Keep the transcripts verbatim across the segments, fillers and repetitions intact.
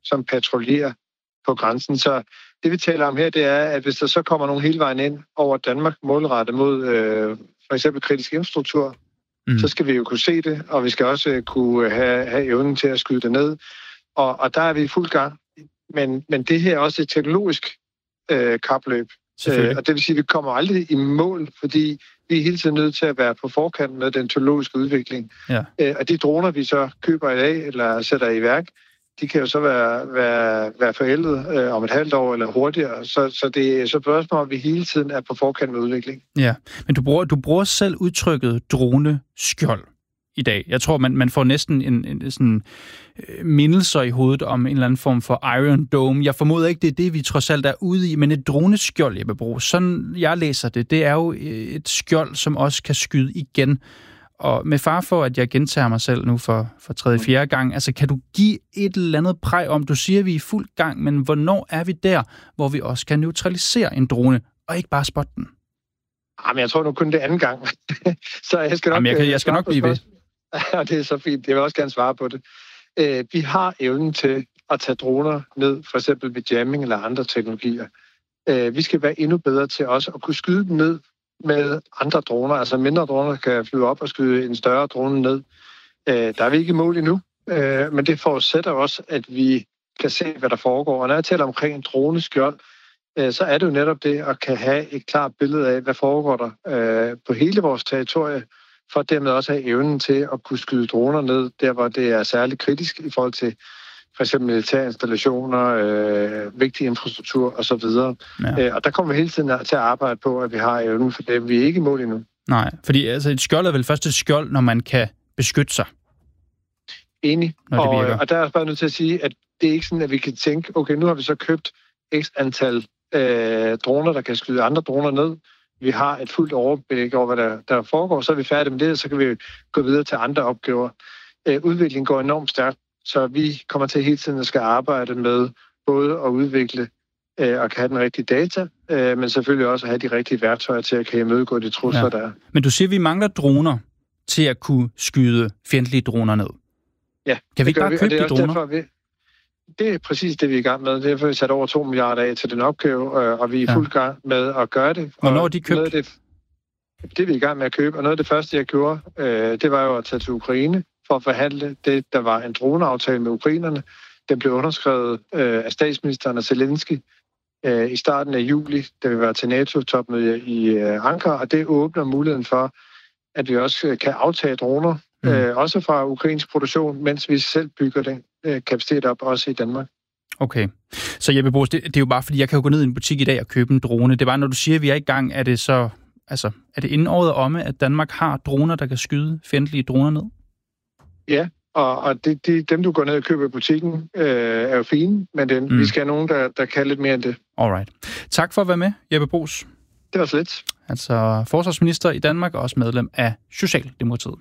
som patruljerer på grænsen. Så det, vi taler om her, det er, at hvis der så kommer nogen hele vejen ind over Danmark målrettet mod øh, for eksempel kritisk infrastruktur, mm. så skal vi jo kunne se det, og vi skal også kunne have, have evnen til at skyde det ned. Og, og der er vi i fuld gang. Men, men det her er også et teknologisk øh, kapløb. Øh, og det vil sige, at vi kommer aldrig i mål, fordi vi er hele tiden nødt til at være på forkant med den teknologiske udvikling. Ja. Øh, og de droner, vi så køber i dag, eller sætter i værk, de kan jo så være, være, være forældet øh, om et halvt år eller hurtigere. Så, så det er så spørgsmål, at vi hele tiden er på forkant med udvikling. Ja, men du bruger, du bruger selv udtrykket droneskjold i dag. Jeg tror, man, man får næsten en, en sådan øh, mindelser i hovedet om en eller anden form for Iron Dome. Jeg formoder ikke, det er det, vi trods alt er ude i, men et droneskjold, jeg vil bruge. Sådan jeg læser det, det er jo et skjold, som også kan skyde igen. Og med far for, at jeg gentager mig selv nu for, for tredje, fjerde gang, altså kan du give et eller andet præg om, du siger, at vi er i fuld gang, men hvornår er vi der, hvor vi også kan neutralisere en drone, og ikke bare spotte den? Jamen, jeg tror nu kun det anden gang. Så jeg skal nok, Jamen, jeg kan, jeg skal nok blive ved. Ja, det er så fint. Jeg vil også gerne svare på det. Øh, vi har evnen til at tage droner ned, for eksempel ved jamming eller andre teknologier. Øh, vi skal være endnu bedre til også at kunne skyde dem ned med andre droner. Altså mindre droner kan flyve op og skyde en større drone ned. Øh, der er vi ikke i mål endnu, øh, men det forudsætter også, at vi kan se, hvad der foregår. Og når jeg taler omkring en droneskjold, øh, så er det jo netop det at kan have et klart billede af, hvad foregår der øh, på hele vores territorie, for dermed også have evnen til at kunne skyde droner ned, der hvor det er særligt kritisk i forhold til for eksempel militære installationer, øh, vigtig infrastruktur osv. Ja. Øh, og der kommer vi hele tiden til at arbejde på, at vi har evnen, for det vi er ikke i mål endnu. Nej, fordi altså, et skjold er vel først et skjold, når man kan beskytte sig. Enig. Og, og der er jeg bare nødt til at sige, at det er ikke sådan, at vi kan tænke, okay, nu har vi så købt x antal øh, droner, der kan skyde andre droner ned. Vi har et fuldt overblik over, hvad der, der foregår, så er vi færdige med det, og så kan vi gå videre til andre opgaver. Øh, udviklingen går enormt stærkt, så vi kommer til hele tiden at skal arbejde med både at udvikle øh, og kan have den rigtige data, øh, men selvfølgelig også at have de rigtige værktøjer til at kan imødegå de trusler, ja. Der er. Men du siger, at vi mangler droner til at kunne skyde fjendtlige droner ned. Ja, kan vi ikke bare vi, købe de droner? Derfor, vi, det er præcis det, vi er i gang med. Det er vi sat over to milliarder af til den opgave, og vi er i ja. fuld gang med at gøre det. Hvornår er de købt? Det, det er vi i gang med at købe, og noget af det første, jeg gjorde, øh, det var jo at tage til Ukraine for at forhandle det, der var en droneaftale med ukrainerne. Den blev underskrevet øh, af statsministeren og Zelensky øh, i starten af juli, da vi var til NATO-topmøde i øh, Ankara, og det åbner muligheden for, at vi også kan aftage droner, mm. øh, også fra ukrainsk produktion, mens vi selv bygger den øh, kapacitet op, også i Danmark. Okay. Så Jeppe Bruus, det, det er jo bare, fordi jeg kan jo gå ned i en butik i dag og købe en drone. Det er bare, når du siger, at vi er i gang, er det så, altså, er det inden året omme, at Danmark har droner, der kan skyde fjendtlige droner ned? Ja, og, og det, det, dem, du går ned og køber i butikken, øh, er jo fine, men den, mm. vi skal have nogen, der, der kan lidt mere end det. Alright. Tak for at være med, Jeppe Bruus. Det var så lidt. Altså forsvarsminister i Danmark og også medlem af Socialdemokratiet.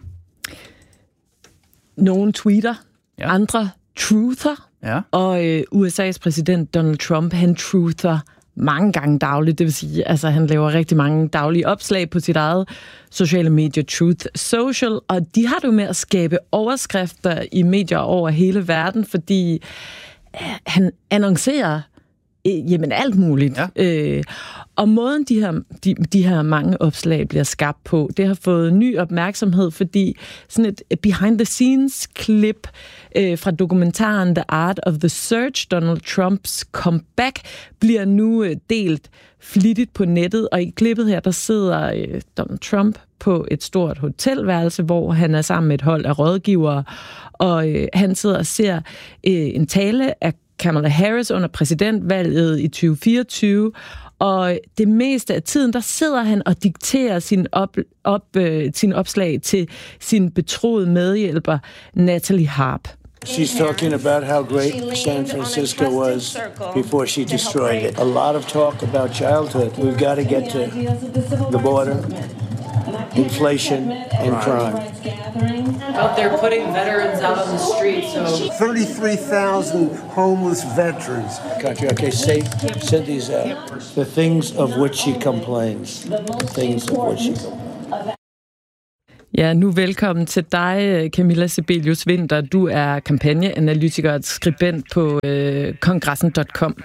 Nogle tweeter, ja. Andre truther, ja. og øh, U S A's præsident Donald Trump, han truther mange gange dagligt. Det vil sige, altså han laver rigtig mange daglige opslag på sit eget sociale medie Truth Social, og de har det jo med at skabe overskrifter i medier over hele verden, fordi øh, han annoncerer øh, jamen alt muligt. Ja. Øh, og måden de her, de, de her mange opslag bliver skabt på, det har fået ny opmærksomhed, fordi sådan et behind-the-scenes-klip øh, fra dokumentaren The Art of the Search, Donald Trumps comeback, bliver nu øh, delt flittigt på nettet, og i klippet her, der sidder øh, Donald Trump på et stort hotelværelse, hvor han er sammen med et hold af rådgivere, og øh, han sidder og ser øh, en tale af Kamala Harris under præsidentvalget i tyve fireogtyve, og det meste af tiden, der sidder han og dikterer sin, op, op, øh, sin opslag til sin betroede medhjælper, Natalie Harp. She's talking about how great San Francisco was before she destroyed it. A lot of talk about childhood. We've got to get to the border, inflation, and crime. Out there putting veterans out on the street, so... thirty-three thousand homeless veterans. Country, okay, say, send these out. The things of which she complains. The things of which she complains. Ja, nu velkommen til dig, Camilla Sibelius Winther. Du er kampagneanalytiker og skribent på øh, kongressen punktum com.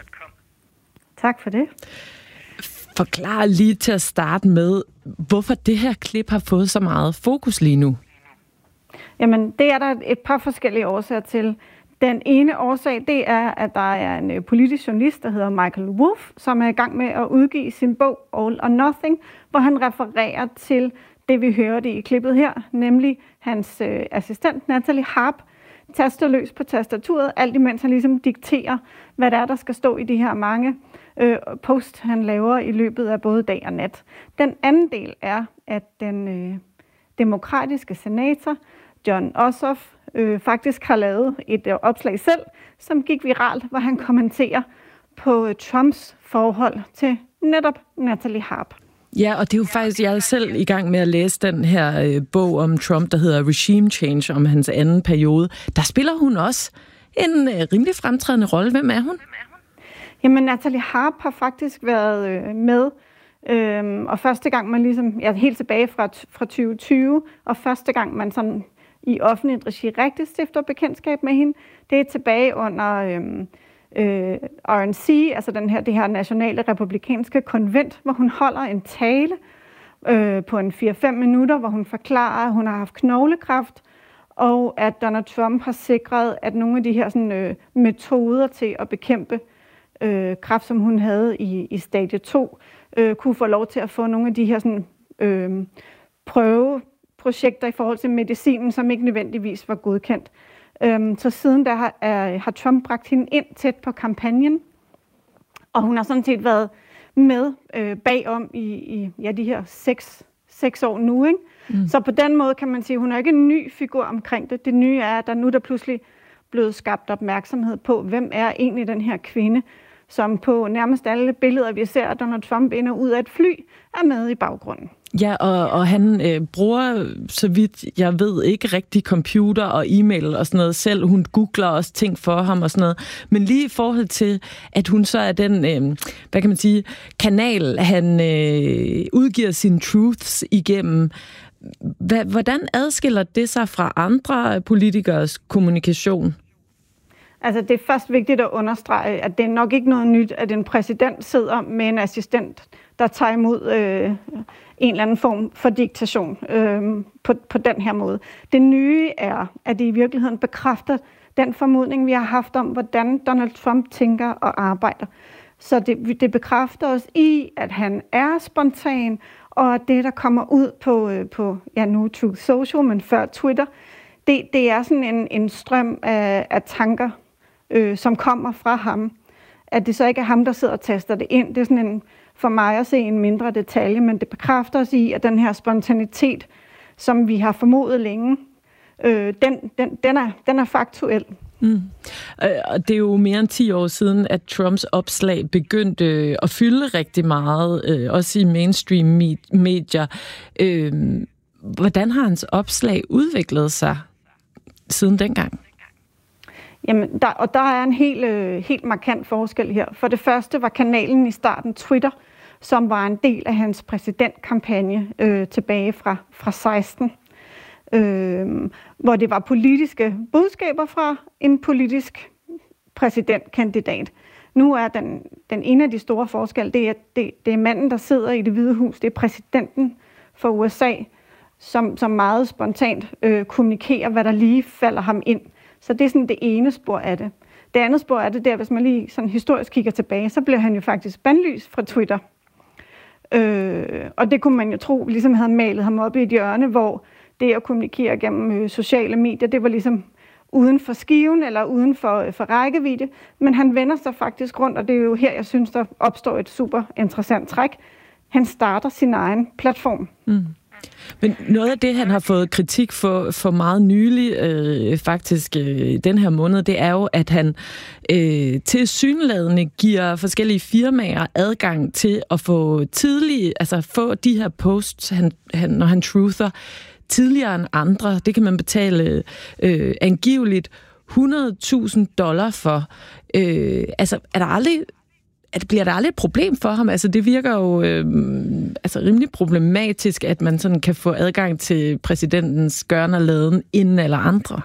Tak for det. Forklar lige til at starte med, hvorfor det her klip har fået så meget fokus lige nu. Jamen, det er der et par forskellige årsager til. Den ene årsag, det er, at der er en politisk journalist, der hedder Michael Wolff, som er i gang med at udgive sin bog All or Nothing, hvor han refererer til det, vi hørte i klippet her, nemlig hans øh, assistent Natalie Harp taster løs på tastaturet, alt imens han ligesom dikterer, hvad der er, der skal stå i de her mange øh, post, han laver i løbet af både dag og nat. Den anden del er, at den øh, demokratiske senator, Jon Ossoff, øh, faktisk har lavet et øh, opslag selv, som gik viralt, hvor han kommenterer på øh, Trumps forhold til netop Natalie Harp. Ja, og det er jo faktisk, jeg er selv i gang med at læse den her øh, bog om Trump, der hedder Regime Change, om hans anden periode. Der spiller hun også en øh, rimelig fremtrædende rolle. Hvem er hun? Jamen, Natalie Harp har faktisk været øh, med, øh, og første gang man ligesom, ja, helt tilbage fra, fra tyve tyve, og første gang man sådan i offentligt regi rigtig stifter bekendtskab med hende, det er tilbage under øh, øh, R N C, altså den her, det her nationale republikanske konvent, hvor hun holder en tale øh, på en fire fem minutter, hvor hun forklarer, at hun har haft knoglekræft, og at Donald Trump har sikret, at nogle af de her sådan, øh, metoder til at bekæmpe øh, kræft, som hun havde i, i stadie to, øh, kunne få lov til at få nogle af de her sådan, øh, prøveprojekter i forhold til medicinen, som ikke nødvendigvis var godkendt. Øh, så siden der har, er, har Trump bragt hende ind tæt på kampagnen, og hun har sådan set været med øh, bagom i, i ja, de her seks, seks år nu, ikke? Mm. Så på den måde kan man sige, at hun er ikke en ny figur omkring det. Det nye er, at der nu der pludselig blevet skabt opmærksomhed på, hvem er egentlig den her kvinde, som på nærmest alle billeder, vi ser, at Donald Trump ind og ud af et fly, er med i baggrunden. Ja, og, og han øh, bruger, så vidt jeg ved, ikke rigtig computer og e-mail og sådan noget selv. Hun googler også ting for ham og sådan noget. Men lige i forhold til, at hun så er den, øh, hvad kan man sige, kanal, han øh, udgiver sine truths igennem. Hvordan adskiller det sig fra andre politikers kommunikation? Altså, det er først vigtigt at understrege, at det er nok ikke noget nyt, at en præsident sidder med en assistent, der tager imod øh, en eller anden form for diktation øh, på, på den her måde. Det nye er, at det i virkeligheden bekræfter den formodning, vi har haft om, hvordan Donald Trump tænker og arbejder. Så det, det bekræfter os i, at han er spontan, og at det, der kommer ud på, på ja, nu Truth Social, men før Twitter, det, det er sådan en, en strøm af, af tanker, øh, som kommer fra ham. At det så ikke er ham, der sidder og taster det ind. Det er sådan en, for mig at se en mindre detalje, men det bekræfter os i, at den her spontanitet, som vi har formodet længe, øh, den, den, den, er, den er faktuel. Mm. Og det er jo mere end ti år siden, at Trumps opslag begyndte at fylde rigtig meget, også i mainstream medier. Hvordan har hans opslag udviklet sig siden dengang? Jamen, der, og der er en helt, helt markant forskel her. For det første var kanalen i starten Twitter, som var en del af hans præsidentkampagne øh, tilbage fra, fra seksten. Øh, hvor det var politiske budskaber fra en politisk præsidentkandidat. Nu er den, den ene af de store forskelle, det er, det, det er manden, der sidder i Det Hvide Hus, det er præsidenten for U S A, som, som meget spontant øh, kommunikerer, hvad der lige falder ham ind. Så det er sådan det ene spor af det. Det andet spor af det, der, hvis man lige sådan historisk kigger tilbage, så blev han jo faktisk bandlyst fra Twitter. Øh, og det kunne man jo tro, ligesom havde malet ham op i et hjørne, hvor det at kommunikere gennem øh, sociale medier, det var ligesom uden for skiven eller uden for, for rækkevidde. Men han vender sig faktisk rundt, og det er jo her, jeg synes, der opstår et super interessant træk. Han starter sin egen platform. Mm. Men noget af det, han har fået kritik for, for meget nylig, øh, faktisk øh, den her måned, det er jo, at han øh, tilsyneladende giver forskellige firmaer adgang til at få tidlige, altså få de her posts, han, han, når han truther, tidligere end andre. Det kan man betale øh, angiveligt hundrede tusind dollar for. Øh, altså, er der aldrig at bliver der aldrig et problem for ham? Altså, det virker jo øh, altså, rimelig problematisk, at man sådan kan få adgang til præsidentens gøren og laden inden eller andre.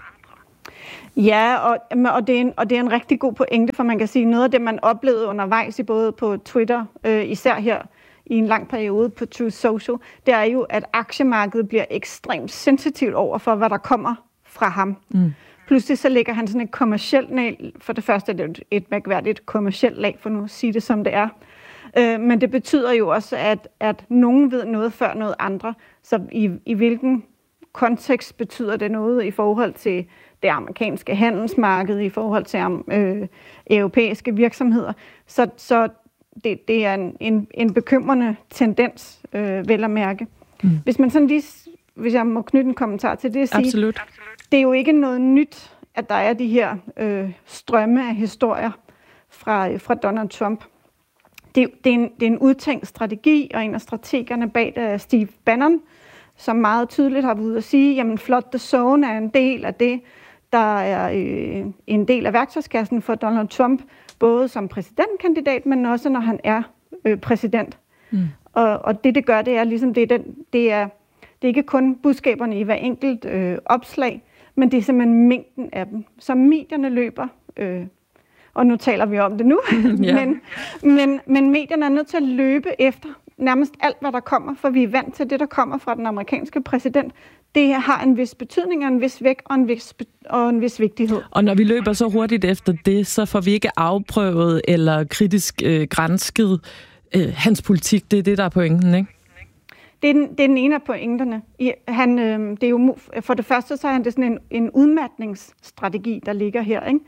Ja, og, og, det er en, og det er en rigtig god pointe, for man kan sige, noget af det, man oplevede undervejs i både på Twitter, øh, især her i en lang periode på Truth Social, det er jo, at aktiemarkedet bliver ekstremt sensitivt over for, hvad der kommer fra ham. Mm. Pludselig så ligger han sådan et kommercielt lag. For det første er det et mærkværdigt kommercielt lag, for nu at sige det som det er. Øh, men det betyder jo også, at, at nogen ved noget før noget andre. Så i, i hvilken kontekst betyder det noget i forhold til det amerikanske handelsmarked, i forhold til øh, europæiske virksomheder. Så, så det, det er en, en, en bekymrende tendens, øh, vel at mærke. Mm. Hvis man sådan lige, hvis jeg må knytte en kommentar til det, at sige, Absolut. Det er jo ikke noget nyt, at der er de her øh, strømme af historier fra, fra Donald Trump. Det, det, er en, det er en udtænkt strategi, og en af strategerne bag det er Steve Bannon, som meget tydeligt har været ude at sige, jamen Flood the Zone er en del af det, der er øh, en del af værktøjskassen for Donald Trump, både som præsidentkandidat, men også når han er øh, præsident. Mm. Og, og det, det gør, det er ligesom, det er, den, det er, det er ikke kun budskaberne i hver enkelt øh, opslag, men det er simpelthen mængden af dem, som medierne løber. Øh, og nu taler vi om det nu, ja. men, men, men medierne er nødt til at løbe efter nærmest alt, hvad der kommer, for vi er vant til det, der kommer fra den amerikanske præsident. Det har en vis betydning og en vis vægt og en vis, og en vis vigtighed. Og når vi løber så hurtigt efter det, så får vi ikke afprøvet eller kritisk øh, gransket øh, hans politik. Det er det, der er pointen, ikke? Det er den, det er den ene af pointerne. I, han, øh, det er jo, for det første så er han det sådan en, en udmatningsstrategi, der ligger her, ikke?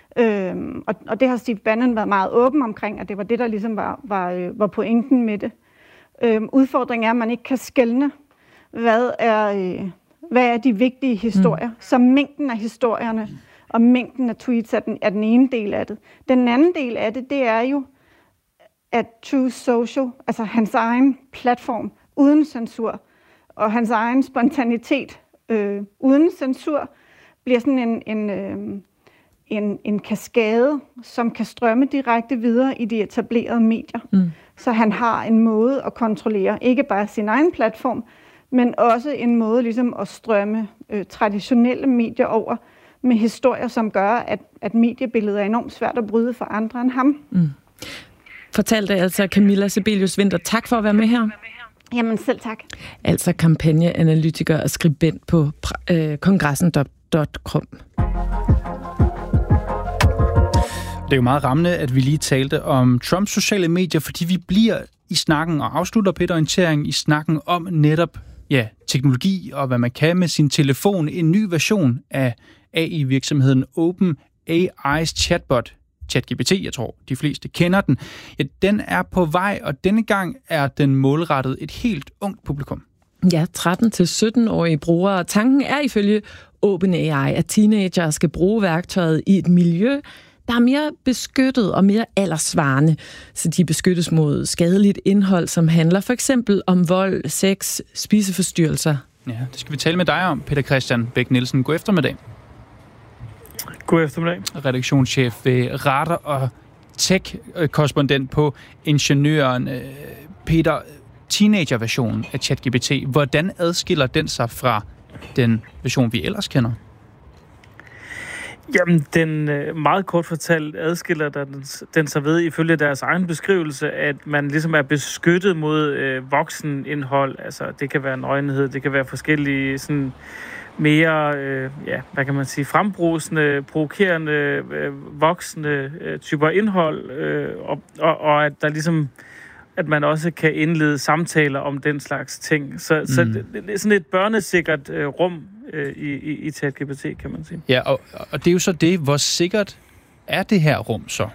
Øhm, og, og det har Steve Bannon været meget åben omkring, at det var det, der ligesom var, var, øh, var pointen med det. Øhm, udfordringen er, at man ikke kan skelne, hvad er, øh, hvad er de vigtige historier. Mm. Så mængden af historierne og mængden af tweets er den, er den ene del af det. Den anden del af det, det er jo, at Truth Social, altså hans egen platform, uden censur, og hans egen spontanitet øh, uden censur, bliver sådan en, en, øh, en, en kaskade, som kan strømme direkte videre i de etablerede medier. Mm. Så han har en måde at kontrollere, ikke bare sin egen platform, men også en måde ligesom at strømme øh, traditionelle medier over med historier, som gør, at, at mediebilledet er enormt svært at bryde for andre end ham. Mm. Fortalte altså Camilla Sibelius Winther. Tak for at være med her. Jamen selv tak. Altså kampagneanalytiker og skribent på øh, kongressen punktum com. Det er jo meget rammende, at vi lige talte om Trumps sociale medier, fordi vi bliver i snakken og afslutter Peter Orientering i snakken om netop ja, teknologi og hvad man kan med sin telefon. En ny version af A I-virksomheden OpenAI's chatbot, ChatGPT, jeg tror de fleste kender den. Ja, den er på vej, og denne gang er den målrettet et helt ungt publikum. Ja, tretten til sytten-årige brugere. Tanken er ifølge OpenAI, at teenagere skal bruge værktøjet i et miljø, der er mere beskyttet og mere alderssvarende, så de beskyttes mod skadeligt indhold, som handler for eksempel om vold, sex, spiseforstyrrelser. Ja, det skal vi tale med dig om, Peter Christian Bæk Nielsen. God eftermiddag. God eftermiddag. Redaktionschef ved Radar og tech-korrespondent på Ingeniøren. Peter, teenager-versionen af ChatGPT, hvordan adskiller den sig fra den version, vi ellers kender? Jamen, den meget kort fortalt adskiller den, den sig ved ifølge deres egen beskrivelse, at man ligesom er beskyttet mod øh, voksenindhold. Altså, det kan være nøgenhed, det kan være forskellige sådan mere, øh, ja, hvad kan man sige, frembrusende, provokerende, øh, voksne øh, typer indhold, øh, og, og, og at der ligesom, at man også kan indlede samtaler om den slags ting. Så, mm. så det, det er sådan et børnesikkert øh, rum øh, i, i, i ChatGPT, kan man sige. Ja, og, og det er jo så det, hvor sikkert er det her rum så?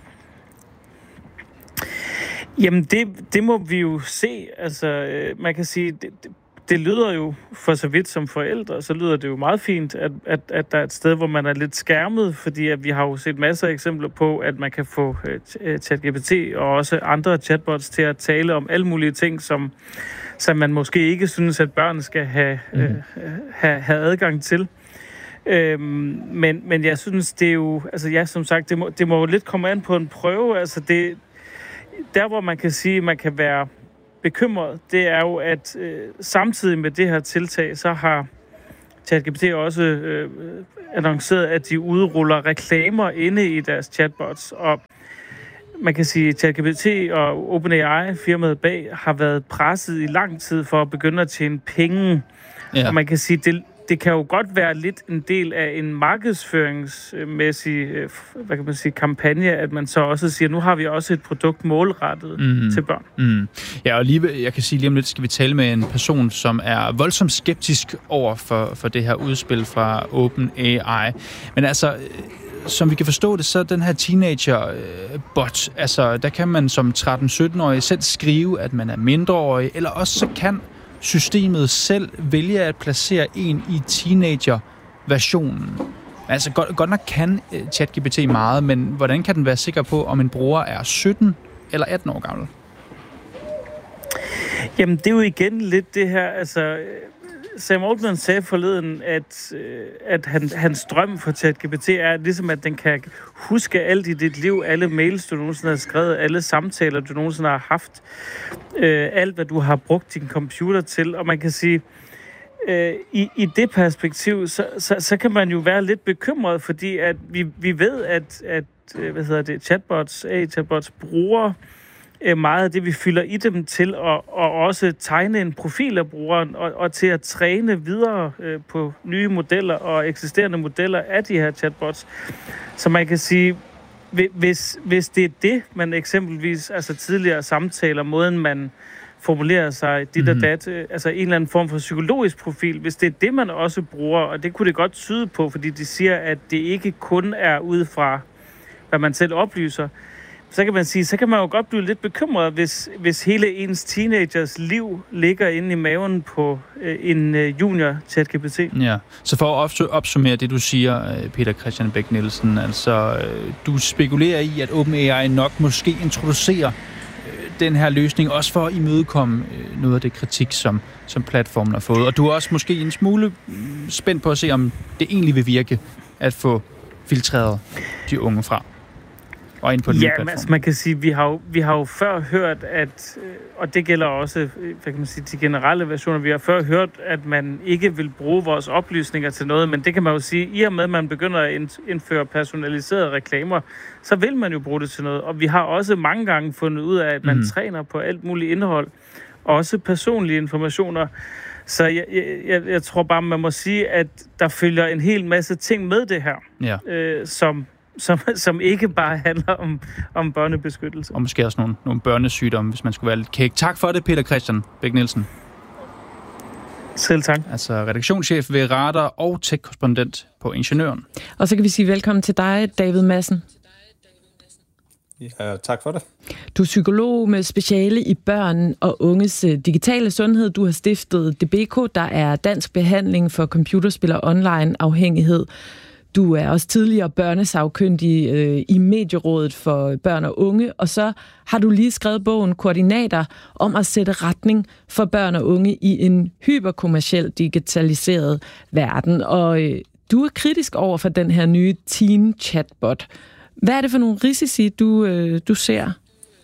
Jamen, det, det må vi jo se. Altså, øh, man kan sige, det, det, det lyder jo for så vidt som forældre, så lyder det jo meget fint, at, at, at der er et sted, hvor man er lidt skærmet, fordi at vi har jo set masser af eksempler på, at man kan få uh, ChatGPT og også andre chatbots til at tale om alle mulige ting, som, som man måske ikke synes, at børn skal have, mm. uh, have, have adgang til. Øhm, men, men jeg synes, det er jo, altså ja, som sagt, det må, det må jo lidt komme an på en prøve. Altså det, der, hvor man kan sige, at man kan være bekymret, det er jo, at øh, samtidig med det her tiltag, så har ChatGPT også øh, annonceret, at de udruller reklamer inde i deres chatbots. Og man kan sige, at ChatGPT og OpenAI, firmaet bag, har været presset i lang tid for at begynde at tjene penge. Ja. Og man kan sige, det, det kan jo godt være lidt en del af en markedsføringsmæssig, hvad kan man sige, kampagne, at man så også siger, nu har vi også et produkt målrettet mm. til børn. Mm. Ja, og lige, jeg kan sige lige om lidt, skal vi tale med en person, som er voldsomt skeptisk over for, for det her udspil fra OpenAI. Men altså, som vi kan forstå det, så den her teenager-bot, altså der kan man som tretten-sytten-årig selv skrive, at man er mindreårig, eller også så kan systemet selv vælge at placere en i teenager-versionen. Altså godt, godt nok kan ChatGPT meget, men hvordan kan den være sikker på, om en bruger er sytten eller atten år gammel? Jamen, det er jo igen lidt det her, altså Sam Altman sagde forleden, at, at han, hans drøm for ChatGPT er ligesom, at den kan huske alt i dit liv, alle mails, du nogensinde har skrevet, alle samtaler, du nogensinde har haft, øh, alt, hvad du har brugt din computer til. Og man kan sige, øh, i, i det perspektiv, så, så, så kan man jo være lidt bekymret, fordi at vi, vi ved, at, at hvad hedder det, chatbots, A I-chatbots bruger meget af det, vi fylder i dem til, og, og også tegne en profil af brugeren, og, og til at træne videre øh, på nye modeller og eksisterende modeller af de her chatbots. Så man kan sige, hvis, hvis det er det, man eksempelvis, altså tidligere samtaler, måden man formulerer sig, dit og dat, altså en eller anden form for psykologisk profil, hvis det er det, man også bruger, og det kunne det godt tyde på, fordi de siger, at det ikke kun er ud fra, hvad man selv oplyser, så kan man sige, så kan man jo godt blive lidt bekymret, hvis, hvis hele ens teenagers liv ligger inde i maven på øh, en øh, junior ChatGPT. Ja, så for at opsummere det, du siger, Peter Christian Bech Nielsen, altså øh, du spekulerer i, at OpenAI nok måske introducerer øh, den her løsning, også for at imødekomme øh, noget af det kritik, som, som platformen har fået. Og du er også måske en smule spændt på at se, om det egentlig vil virke at få filtreret de unge fra. Og ind på den ja, nye platform. Altså man kan sige, vi har jo, vi har jo før hørt, at, og det gælder også, hvad kan man sige, de generelle versioner, vi har før hørt, at man ikke vil bruge vores oplysninger til noget, men det kan man jo sige, i og med, at man begynder at indføre personaliserede reklamer, så vil man jo bruge det til noget. Og vi har også mange gange fundet ud af, at man mm. træner på alt muligt indhold, også personlige informationer. Så jeg, jeg, jeg tror bare, man må sige, at der følger en hel masse ting med det her, ja. øh, som Som, som ikke bare handler om, om børnebeskyttelse. Og måske også nogle, nogle børnesygdomme, hvis man skulle være lidt kæk. Tak for det, Peter Christian Bech Nielsen. Selv tak. Altså redaktionschef ved Radar og tech-korrespondent på Ingeniøren. Og så kan vi sige velkommen til dig, David Madsen. Ja, tak for det. Du er psykolog med speciale i børn og unges digitale sundhed. Du har stiftet D B K, der er dansk behandling for computerspil og online afhængighed. Du er også tidligere børnesagkyndig øh, i Medierådet for børn og unge, og så har du lige skrevet bogen Koordinater om at sætte retning for børn og unge i en hyperkommerciel digitaliseret verden. Og øh, du er kritisk over for den her nye teen chatbot. Hvad er det for nogle risici, du, øh, du ser?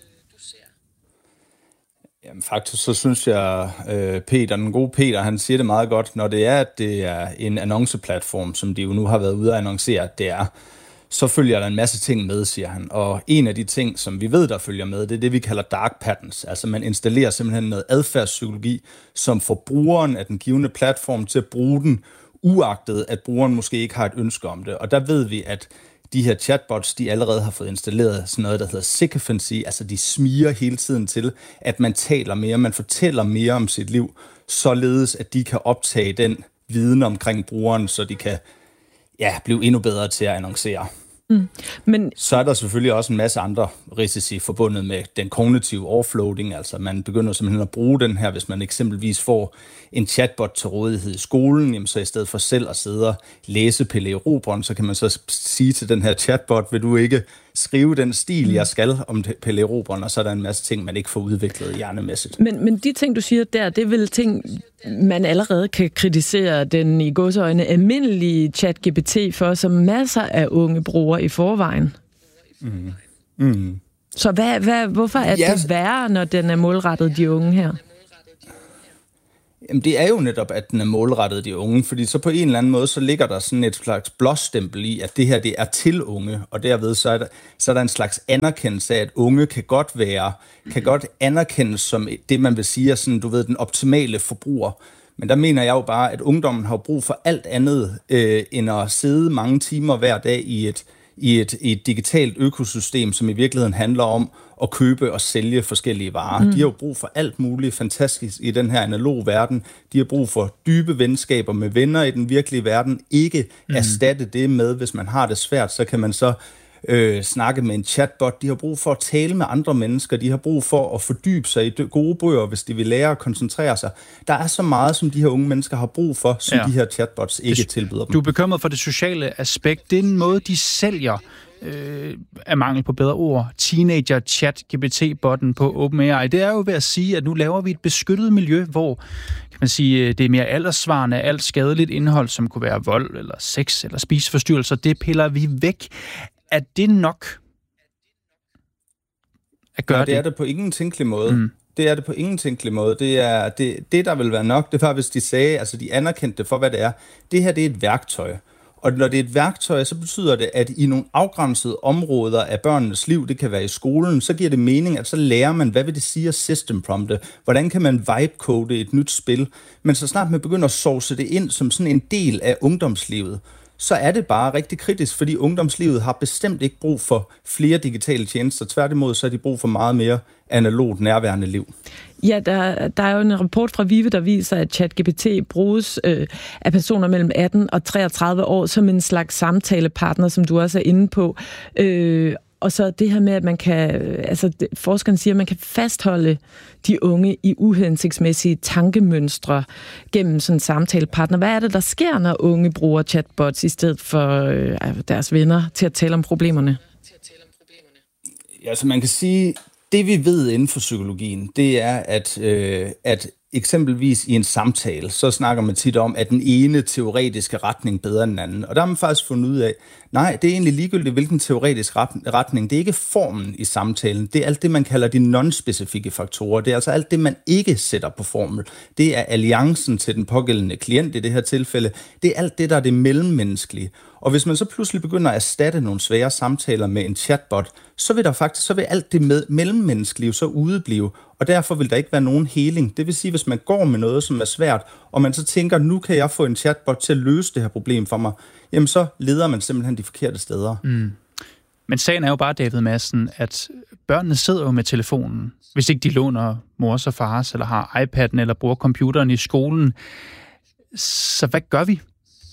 Jamen, faktisk så synes jeg, øh, Peter, den gode Peter, han siger det meget godt, når det er, at det er en annonceplatform, som de jo nu har været ude at annoncere, at det er, så følger der en masse ting med, siger han. Og en af de ting, som vi ved, der følger med, det er det, vi kalder dark patterns. Altså man installerer simpelthen noget adfærdspsykologi, som får brugeren af den givende platform til at bruge den, uagtet at brugeren måske ikke har et ønske om det. Og der ved vi, at de her chatbots, de allerede har fået installeret sådan noget, der hedder sycophancy, altså de smiger hele tiden til, at man taler mere, man fortæller mere om sit liv, således at de kan optage den viden omkring brugeren, så de kan ja, blive endnu bedre til at annoncere. Mm. Men så er der selvfølgelig også en masse andre risici forbundet med den kognitive overfloading, altså man begynder simpelthen at bruge den her, hvis man eksempelvis får en chatbot til rådighed i skolen, jamen så i stedet for selv at sidde og læse Pelle Erobreren, så kan man så sige til den her chatbot, vil du ikke skrive den stil, jeg skal om Pelle Erobreren, og så er der en masse ting, man ikke får udviklet hjernemæssigt. Men, men de ting, du siger der, det er vel ting, man allerede kan kritisere den i gåseøjne almindelige ChatGPT for, som masser af unge bruger i forvejen. Mm. Mm. Så hvad, hvad, hvorfor er ja, det værre, når den er målrettet de unge her? Jamen, det er jo netop, at den er målrettet de unge, fordi så på en eller anden måde, så ligger der sådan et slags blåstempel i, at det her, det er til unge, og derved så er der, så er der en slags anerkendelse af, at unge kan godt være, kan godt anerkendes som det, man vil sige er sådan, du ved, den optimale forbruger. Men der mener jeg jo bare, at ungdommen har brug for alt andet, øh, end at sidde mange timer hver dag i et, i et, i et digitalt økosystem, som i virkeligheden handler om at købe og sælge forskellige varer. Mm. De har jo brug for alt muligt fantastisk i den her analoge verden. De har brug for dybe venskaber med venner i den virkelige verden. Ikke mm. erstatte det med, hvis man har det svært, så kan man så øh, snakke med en chatbot. De har brug for at tale med andre mennesker. De har brug for at fordybe sig i gode bøger, hvis de vil lære at koncentrere sig. Der er så meget, som de her unge mennesker har brug for, som ja. de her chatbots ikke det, tilbyder dem. Du er bekymret for det sociale aspekt. Det er en måde, de sælger øh, af mangel på bedre ord, teenager chat G P T-botten på OpenAI. Det er jo ved at sige, at nu laver vi et beskyttet miljø, hvor kan man sige, det er mere alderssvarende, alt skadeligt indhold, som kunne være vold eller sex eller spiseforstyrrelser, det piller vi væk. Er det nok at gøre Nej, det? det? er det på ingen tænkelig måde. Mm. Det er det på ingen tænkelig måde. Det er det, det, der vil være nok. Det var, hvis de sagde, altså de anerkendte det for, hvad det er. Det her, det er et værktøj. Og når det er et værktøj, så betyder det, at i nogle afgrænsede områder af børnenes liv, det kan være i skolen, så giver det mening, at så lærer man, hvad vil det sige at system prompte? Hvordan kan man vibe-code et nyt spil? Men så snart man begynder at source det ind som sådan en del af ungdomslivet, så er det bare rigtig kritisk, fordi ungdomslivet har bestemt ikke brug for flere digitale tjenester. Tværtimod, så har de brug for meget mere analogt nærværende liv. Ja, der, der er jo en rapport fra VIVE, der viser, at ChatGPT bruges øh, af personer mellem atten og treogtredive år som en slags samtalepartner, som du også er inde på. Øh, og så det her med, at man kan, altså forskerne siger, at man kan fastholde de unge i uhensigtsmæssige tankemønstre gennem sådan en samtalepartner. Hvad er det, der sker, når unge bruger chatbots i stedet for øh, deres venner til at tale om problemerne? Ja, altså man kan sige, det vi ved inden for psykologien, det er, at, øh, at eksempelvis i en samtale, så snakker man tit om, at den ene teoretiske retning bedre end den anden. Og der har man faktisk fundet ud af, nej, det er egentlig ligegyldigt, hvilken teoretisk retning. Det er ikke formen i samtalen. Det er alt det, man kalder de non-specifikke faktorer. Det er altså alt det, man ikke sætter på formel. Det er alliancen til den pågældende klient i det her tilfælde. Det er alt det, der er det mellemmenneskelige. Og hvis man så pludselig begynder at erstatte nogle svære samtaler med en chatbot, så vil der faktisk så vil alt det med mellemmenneskelige så udeblive, og derfor vil der ikke være nogen heling. Det vil sige, hvis man går med noget, som er svært, og man så tænker, nu kan jeg få en chatbot til at løse det her problem for mig, jamen så leder man simpelthen de forkerte steder. Mm. Men sagen er jo bare, David Madsen, at børnene sidder jo med telefonen, hvis ikke de låner mors og fars, eller har iPad'en, eller bruger computeren i skolen. Så hvad gør vi?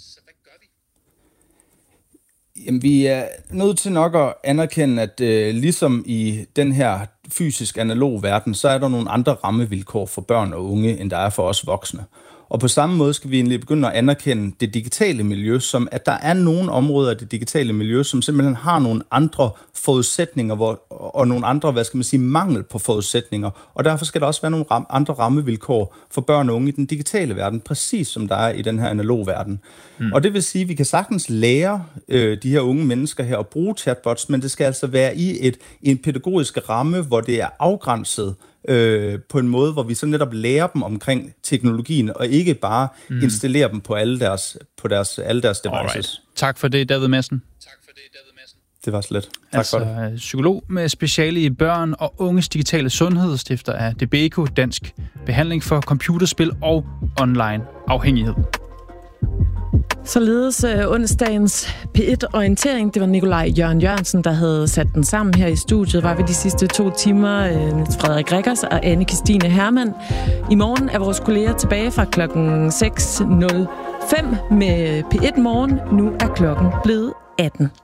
Jamen, vi er nødt til nok at anerkende, at øh, ligesom i den her fysisk analog verden, så er der nogle andre rammevilkår for børn og unge, end der er for os voksne. Og på samme måde skal vi egentlig begynde at anerkende det digitale miljø, som at der er nogle områder af det digitale miljø, som simpelthen har nogle andre forudsætninger hvor, og nogle andre, hvad skal man sige, mangel på forudsætninger. Og derfor skal der også være nogle ram, andre rammevilkår for børn og unge i den digitale verden, præcis som der er i den her analog verden. Mm. Og det vil sige, at vi kan sagtens lære øh, de her unge mennesker her at bruge chatbots, men det skal altså være i et i en pædagogisk ramme, hvor det er afgrænset, Øh, på en måde, hvor vi så netop lærer dem omkring teknologien, og ikke bare mm. installerer dem på alle deres, på deres, alle deres devices. Alright. Tak for det, David Madsen. Tak for det, David Madsen. Det var slet. Tak altså, for det. Psykolog med speciale i børn og unges digitale sundhed, stifter af DEBECO, Dansk Behandling for Computerspil og Online Afhængighed. Således uh, onsdagens P et-orientering. Det var Nikolaj Jørgen Jørgensen, der havde sat den sammen her i studiet. Var vi de sidste to timer. Uh, Niels Frederik Rikkers og Anne-Kristine Hermann. I morgen er vores kolleger tilbage fra klokken seks nul fem med P et Morgen. Nu er klokken blevet atten.